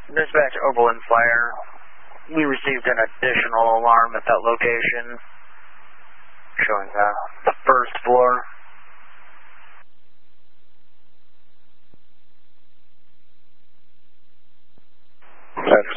Dispatch Oberlin Fire. We received an additional alarm at that location, showing the first floor.